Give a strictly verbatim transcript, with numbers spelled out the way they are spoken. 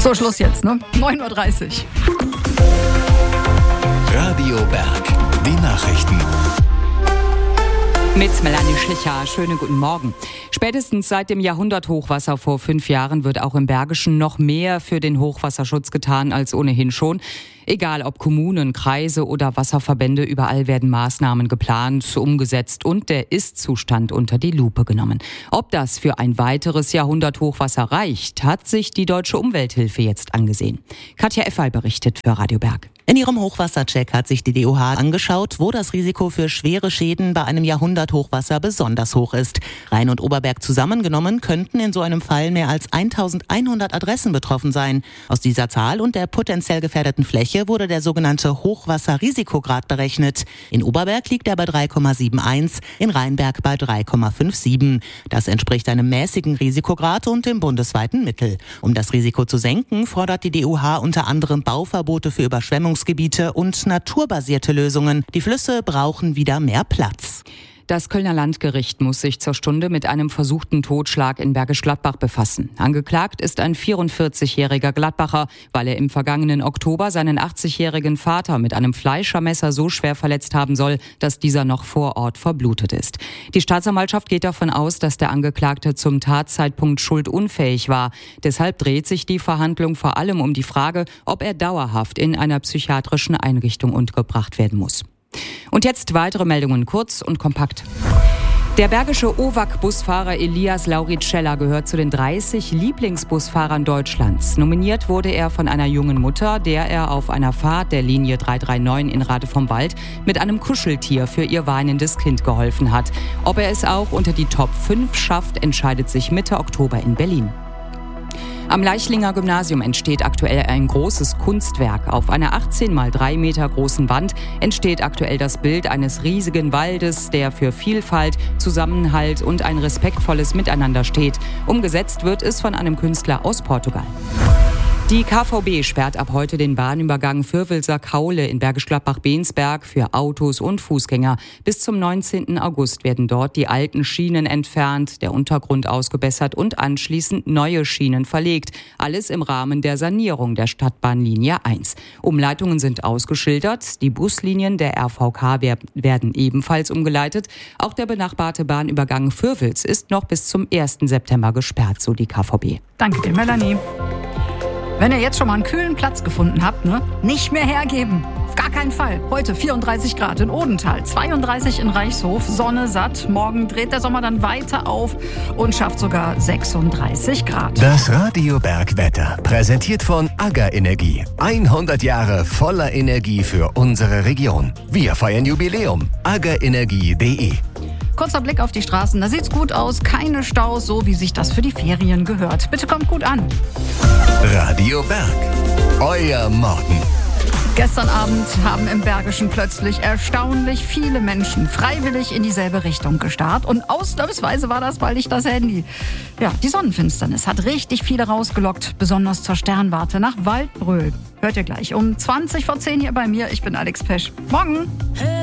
So, Schluss jetzt, ne? neun Uhr dreißig. Radio Berg, die Nachrichten. Mit Melanie Schlicher. Schönen guten Morgen. Spätestens seit dem Jahrhunderthochwasser vor fünf Jahren wird auch im Bergischen noch mehr für den Hochwasserschutz getan als ohnehin schon. Egal ob Kommunen, Kreise oder Wasserverbände, überall werden Maßnahmen geplant, umgesetzt und der Ist-Zustand unter die Lupe genommen. Ob das für ein weiteres Jahrhunderthochwasser reicht, hat sich die Deutsche Umwelthilfe jetzt angesehen. Katja Effay berichtet für Radio Berg. In ihrem Hochwassercheck hat sich die D O H angeschaut, wo das Risiko für schwere Schäden bei einem Jahrhunderthochwasser besonders hoch ist. Rhein und Oberberg zusammengenommen könnten in so einem Fall mehr als eintausendeinhundert Adressen betroffen sein. Aus dieser Zahl und der potenziell gefährdeten Fläche wurde der sogenannte Hochwasserrisikograd berechnet. In Oberberg liegt er bei drei Komma einundsiebzig, in Rheinberg bei drei Komma siebenundfünfzig. Das entspricht einem mäßigen Risikograd und dem bundesweiten Mittel. Um das Risiko zu senken, fordert die D O H unter anderem Bauverbote für Überschwemmungsgebiete und naturbasierte Lösungen. Die Flüsse brauchen wieder mehr Platz. Das Kölner Landgericht muss sich zur Stunde mit einem versuchten Totschlag in Bergisch Gladbach befassen. Angeklagt ist ein vierundvierzigjähriger Gladbacher, weil er im vergangenen Oktober seinen achtzigjährigen Vater mit einem Fleischermesser so schwer verletzt haben soll, dass dieser noch vor Ort verblutet ist. Die Staatsanwaltschaft geht davon aus, dass der Angeklagte zum Tatzeitpunkt schuldunfähig war. Deshalb dreht sich die Verhandlung vor allem um die Frage, ob er dauerhaft in einer psychiatrischen Einrichtung untergebracht werden muss. Und jetzt weitere Meldungen kurz und kompakt. Der bergische O W A C-Busfahrer Elias Lauricella gehört zu den dreißig Lieblingsbusfahrern Deutschlands. Nominiert wurde er von einer jungen Mutter, der er auf einer Fahrt der Linie drei drei neun in Rade vom Wald mit einem Kuscheltier für ihr weinendes Kind geholfen hat. Ob er es auch unter die Top fünf schafft, entscheidet sich Mitte Oktober in Berlin. Am Leichlinger Gymnasium entsteht aktuell ein großes Kunstwerk. Auf einer achtzehn mal drei Meter großen Wand entsteht aktuell das Bild eines riesigen Waldes, der für Vielfalt, Zusammenhalt und ein respektvolles Miteinander steht. Umgesetzt wird es von einem Künstler aus Portugal. Die K V B sperrt ab heute den Bahnübergang Vürwelser-Kaule in Bergisch Gladbach-Bensberg für Autos und Fußgänger. Bis zum neunzehnten August werden dort die alten Schienen entfernt, der Untergrund ausgebessert und anschließend neue Schienen verlegt. Alles im Rahmen der Sanierung der Stadtbahnlinie eins. Umleitungen sind ausgeschildert. Die Buslinien der R V K werden ebenfalls umgeleitet. Auch der benachbarte Bahnübergang Vürwels ist noch bis zum ersten September gesperrt, so die K V B. Danke dir, Melanie. Wenn ihr jetzt schon mal einen kühlen Platz gefunden habt, ne, nicht mehr hergeben. Auf gar keinen Fall. Heute vierunddreißig Grad in Odenthal, zweiunddreißig in Reichshof, Sonne satt. Morgen dreht der Sommer dann weiter auf und schafft sogar sechsunddreißig Grad. Das Radio Berg Wetter, präsentiert von AGA Energie. hundert Jahre voller Energie für unsere Region. Wir feiern Jubiläum. aga energie punkt de. Kurzer Blick auf die Straßen, da sieht's gut aus. Keine Staus, so wie sich das für die Ferien gehört. Bitte kommt gut an. Radio Berg, euer Morgen. Gestern Abend haben im Bergischen plötzlich erstaunlich viele Menschen freiwillig in dieselbe Richtung gestarrt. Und ausnahmsweise war das mal nicht das Handy. Ja, die Sonnenfinsternis hat richtig viele rausgelockt, besonders zur Sternwarte nach Waldbröl. Hört ihr gleich um zwanzig vor zehn hier bei mir. Ich bin Alex Pesch. Morgen!